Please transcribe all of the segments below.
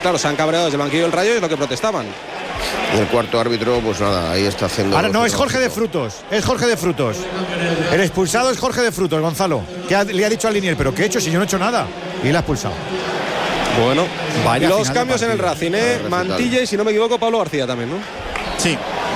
Claro, se han cabreado desde el banquillo del Rayo y es lo que protestaban. El cuarto árbitro, pues nada, ahí está haciendo... Ahora no, es Jorge de Frutos. Es Jorge de Frutos. El expulsado es Jorge de Frutos, Gonzalo. Que le ha dicho al Linier, ¿pero qué he hecho si yo no he hecho nada? Y le ha expulsado. Bueno, vaya los cambios en el Racing, Mantilla y, si no me equivoco, Pablo García también, ¿no? Sí.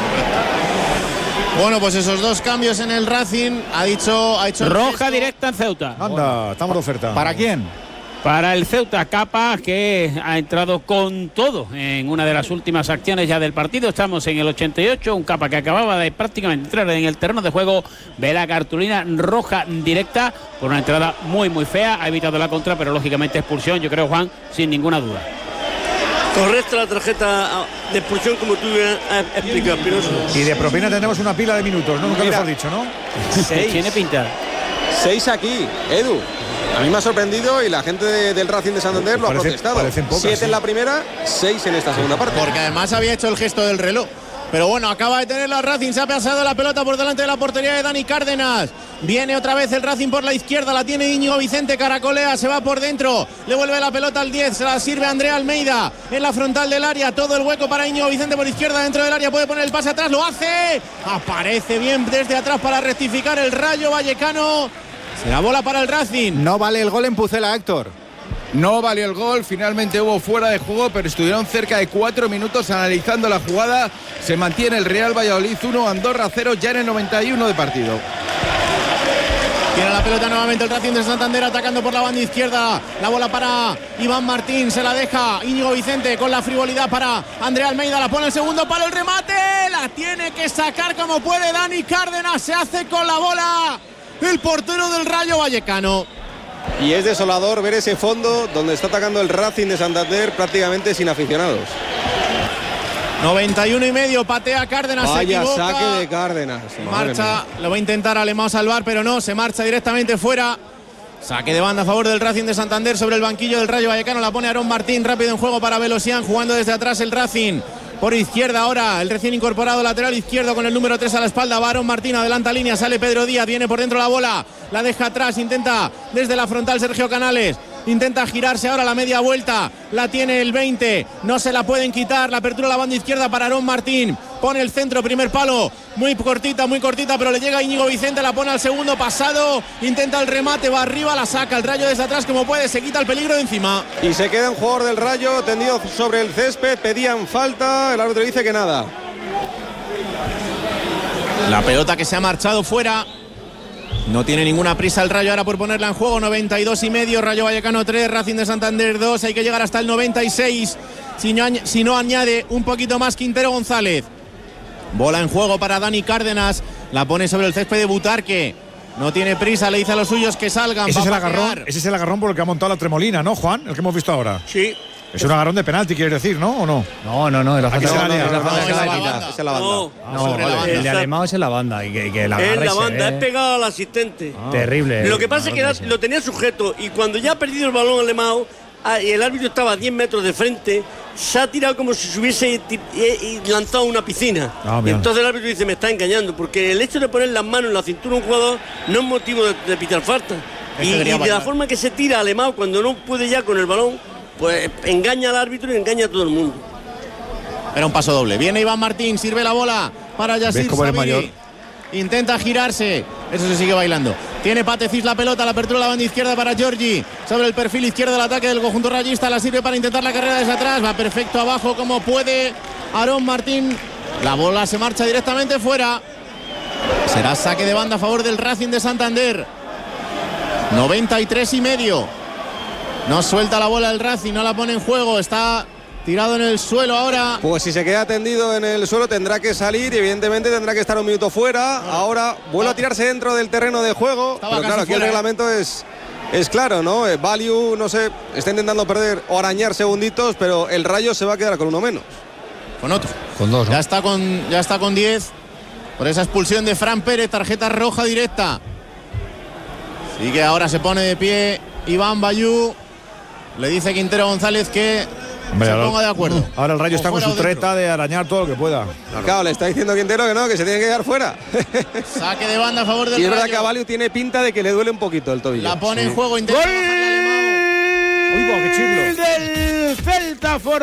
Bueno, pues esos dos cambios en el Racing ha hecho roja directa en Ceuta. Anda, estamos de oferta. ¿Para quién? Para el Ceuta, Capa, que ha entrado con todo en una de las últimas acciones ya del partido. Estamos en el 88, un Capa que acababa de prácticamente entrar en el terreno de juego. Ve la cartulina roja directa por una entrada muy muy fea. Ha evitado la contra, pero lógicamente expulsión, yo creo, Juan, sin ninguna duda. Correcta la tarjeta de expulsión, como tú has explicado, Pinoso. Y de propina tenemos una pila de minutos, ¿no? Nunca lo has dicho, ¿no? 6. Tiene pinta. 6 aquí, Edu. A mí me ha sorprendido y la gente del Racing de Santander lo ha protestado. 7 en la primera, 6 en esta segunda parte. Porque además había hecho el gesto del reloj. Pero bueno, acaba de tener la Racing, se ha pasado la pelota por delante de la portería de Dani Cárdenas. Viene otra vez el Racing por la izquierda, la tiene Íñigo Vicente, caracolea, se va por dentro, le vuelve la pelota al 10, se la sirve Andrea Almeida en la frontal del área, todo el hueco para Íñigo Vicente por izquierda dentro del área, puede poner el pase atrás, lo hace, aparece bien desde atrás para rectificar el Rayo Vallecano. Será bola para el Racing. No vale el gol en Pucela, Héctor. No valió el gol, finalmente hubo fuera de juego, pero estuvieron cerca de 4 minutos analizando la jugada. Se mantiene el Real Valladolid 1, Andorra 0, ya en el 91 de partido. Tiene la pelota nuevamente el Racing de Santander atacando por la banda izquierda. La bola para Iván Martín, se la deja Íñigo Vicente con la frivolidad para Andrea Almeida. La pone el segundo palo, el remate. La tiene que sacar como puede Dani Cárdenas. Se hace con la bola el portero del Rayo Vallecano. Y es desolador ver ese fondo donde está atacando el Racing de Santander prácticamente sin aficionados. 91,5, patea Cárdenas. Vaya se equivoca. saque de Cárdenas. Marcha, lo va a intentar Alemão salvar, pero no, se marcha directamente fuera. Saque de banda a favor del Racing de Santander sobre el banquillo del Rayo Vallecano. La pone Aarón Martín, rápido en juego para Velosian, jugando desde atrás el Racing. Por izquierda ahora el recién incorporado lateral izquierdo con el número 3 a la espalda. Va Aarón Martín, adelanta línea, sale Pedro Díaz, viene por dentro la bola, la deja atrás, intenta desde la frontal Sergio Canales. Intenta girarse ahora la media vuelta, la tiene el 20, no se la pueden quitar, la apertura a la banda izquierda para Aarón Martín, pone el centro, primer palo, muy cortita, pero le llega Íñigo Vicente, la pone al segundo pasado, intenta el remate, va arriba, la saca, el Rayo desde atrás como puede, se quita el peligro de encima. Y se queda un jugador del Rayo tendido sobre el césped, pedían falta, el árbitro dice que nada. La pelota que se ha marchado fuera. No tiene ninguna prisa el Rayo ahora por ponerla en juego. 92,5, Rayo Vallecano 3, Racing de Santander 2. Hay que llegar hasta el 96. Si no añade un poquito más Quintero González. Bola en juego para Dani Cárdenas. La pone sobre el césped de Butarque. No tiene prisa, le dice a los suyos que salgan. Ese es el agarrón por el que ha montado la tremolina, ¿no, Juan? El que hemos visto ahora. Sí. Es un agarrón de penalti, quieres decir, ¿no? ¿O no? No, de la Aquí se la lía. Es la banda. No, el de Alemão es en la banda. Y que la es la banda, es pegado al asistente. Terrible. Lo que pasa es que lo tenía sujeto y cuando ya ha perdido el balón Alemão y el árbitro estaba a 10 metros de frente, se ha tirado como si se hubiese lanzado a una piscina. Y entonces el árbitro dice, me está engañando, porque el hecho de poner las manos en la cintura a un jugador no es motivo de pitar falta. Y de la forma que se tira Alemão cuando no puede ya con el balón, pues engaña al árbitro y engaña a todo el mundo. Era un paso doble. Viene Iván Martín, sirve la bola para Yassir Sabiri. Intenta girarse, eso se sigue bailando. Tiene Patecis la pelota, la apertura a la banda izquierda para Giorgi. Sobre el perfil izquierdo del ataque del conjunto rayista, la sirve para intentar la carrera desde atrás. Va perfecto abajo como puede Aarón Martín. La bola se marcha directamente fuera. Será saque de banda a favor del Racing de Santander. 93,5. No suelta la bola el Racing, no la pone en juego, está tirado en el suelo ahora. Pues si se queda tendido en el suelo tendrá que salir y evidentemente tendrá que estar un minuto fuera. Ahora vuelve a tirarse dentro del terreno de juego. Pero claro, aquí el reglamento es claro, ¿no? Value, no sé, está intentando perder o arañar segunditos, pero el Rayo se va a quedar con uno menos. Con otro. Con dos, ¿no? Ya está con 10 por esa expulsión de Fran Pérez, tarjeta roja directa. Así que ahora se pone de pie Iván Bayú. Le dice Quintero González que se ponga de acuerdo. Ahora el Rayo está con su treta de arañar todo lo que pueda. Claro, le está diciendo Quintero que no, que se tiene que quedar fuera. Saque de banda a favor del Rayo. Y es verdad que a Value tiene pinta de que le duele un poquito el tobillo. La pone en juego, intenta. ¡Gol! ¡Uy, qué chirlo! Del Celta